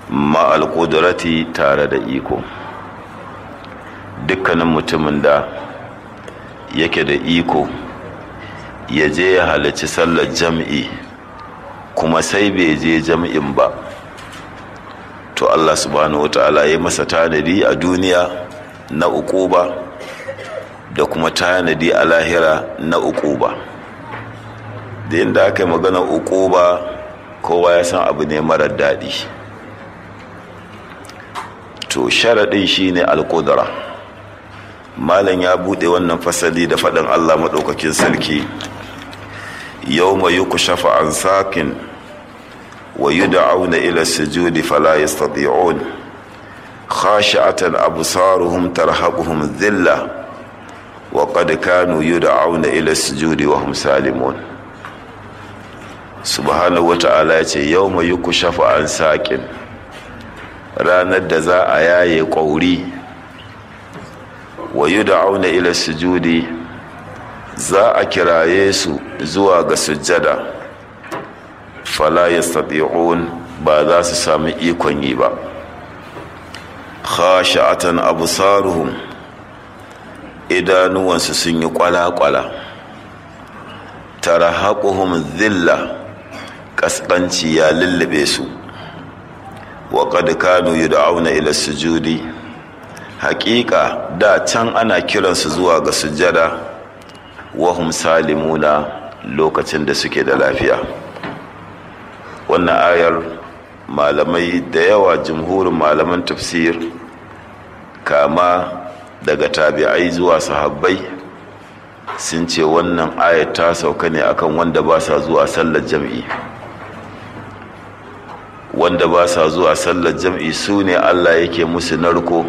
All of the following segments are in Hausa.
ma'al ƙudurati tare da iko. Dukkanin mutumin da yake da iko ya je ya halarci sallar jam'i kuma sai bai je jam'in ba, to Allah subhanahu wa ta'ala ya masa tanadi a duniya na uquba da kuma tanadi a lahira na uquba. Da yadda aka yi magana uquba, kowa ya san abu ne marar daɗi. To sharaɗin shi ne alƙudura. Malam ya buɗe wannan fasali da faɗin Allah maɗaukakin sarki, yawma yukshafu an sakin wa yud'auna ila sujudi fala yastati'un khashi'atan absaruhum tarhaquhum dhilla wa qad kanu yud'auna ila sujudi wa hum salimun. Subhanahu wata'ala ya ce yawma yukshafu an sakin, ranar da za a yaye ƙauri, wa yud'auna ila sujudi, za a kiraye su zuwa ga sujjada, fala yastati'un, ba za su sami ikon yi ba. khashi'atan absaruhum, idanuwansu sun yi kwala-kwala, tarhaquhum dhilla, kaskanci ya lullube su. wa qad kanu yud'auna ila sujudi, haƙiƙa da can ana kiransu zuwa ga sujjada, wa hum salimuna, lokacin da suke da lafiya. Wannan ayar malamai da yawa, jumhurin malaman tafsir kama daga tabi'ai zuwa sahabbai, sun ce wannan ayar ta sauka ne akan wanda ba sa zuwa sallar jam'i. Wanda ba sa zuwa sallar jam'i su ne Allah yake musu narko.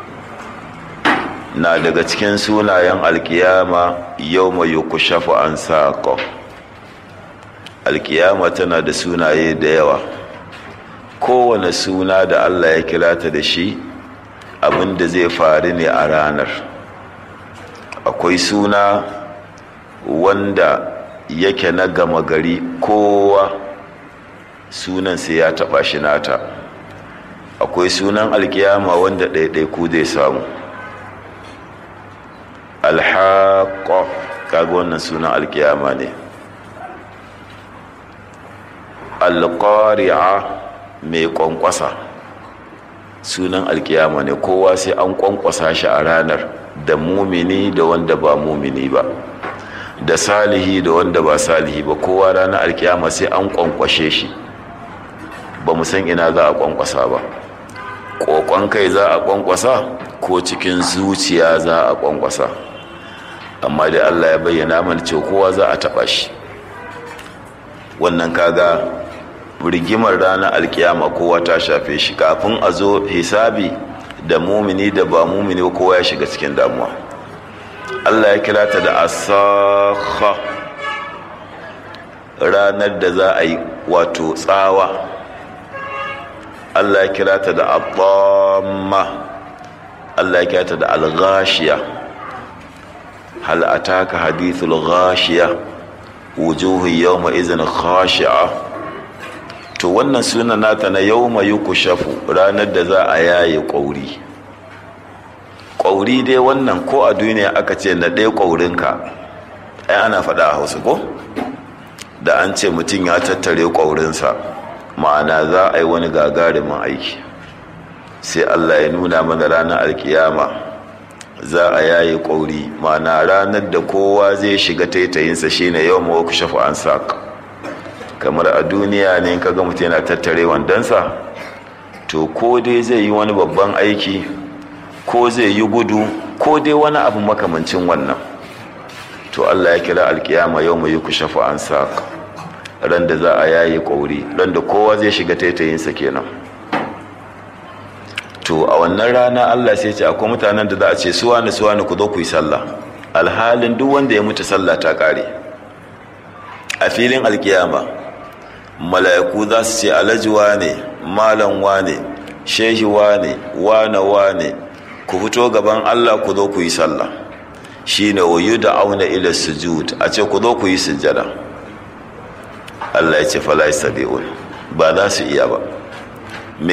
Na daga cikin sunayen alkiyama yawma yukshafu an saqa. Alkiyama tana da sunaye da yawa, kowane suna da Allah ya kira ta da shi abinda zai faru ne a ranar. Akwai suna wanda yake na gama gari, kowa sunan sai ya taba shi nata. Akwai sunan alkiyama wanda ɗaiɗaiku zai samu. Alhaqa, kaga wannan sunan alkiyama ne. Alqari'a, mai kwankwasa, sunan alkiyama ne, kowa sai an kwankwasa shi a ranar, da mumini da wanda ba mumini ba, da salihi da wanda ba salihi ba, kowa ranar alkiyama sai an kwankwashe shi. Ba mu san ina za a kwankwasa ba, kokon kai za a kwankwasa ko cikin zuciya za a kwankwasa, amma dai Allah ya bayyana mana cewa kowa za a taba shi. Wannan kaga rigimar ranar alkiyama kowa ta shafe shi. Kafin a zo hisabi, da mumini da ba mumini kowa ya shiga cikin damuwa. Allah ya kira ta da asakha, ranar da za a yi wato tsawa. Allah ya kira ta da at-tamma, Allah ya kira ta da al-ghashiya. hal ataka hadithul ghashiya wujuhu yawma idhin khashi'a. To wannan sunan nata na yawma yukshafu, ranar da za a yaye ƙauri. Ƙauri dai wannan ko a duniya aka ce na ɗaya ƙaurinka, ai ana faɗa a Hausa ko? Da an ce mutum ya tattare ƙaurinsa, ma'ana za a yi wani gagarumin aiki. Sai Allah ya nuna mana ranar alkiyama za a yaye ƙauri, ma'ana ranar da kowa zai shiga taitayinsa shine yawma yukshafu an saq. Kamar a duniya ne kaga mutum yana tattare wandansa, to ko dai zai yi wani babban aiki, ko zai yi gudu, ko dai wani abu makamancin wannan. To Allah ya kira alkiyama yawma yukshafu an saq, ran da za a yaye ƙauri, ran da kowa zai shiga taitayinsa kenan. To a wannan rana Allah sai ce akwai mutanen da za a ce suwani ku zo ku yi sallah, alhalin duk wanda ya mutu sallah ta kare. A filin alkiyama mala'iku za su ce alhaji wane, malam wane, shehi wane, wane, ku fito gaban Allah ku zo ku yi sallah. Shine wayu da auna ila sujud, a ce ku zo ku yi sujjada. Allah ya ce fala yastabi'un, ba za su iya ba.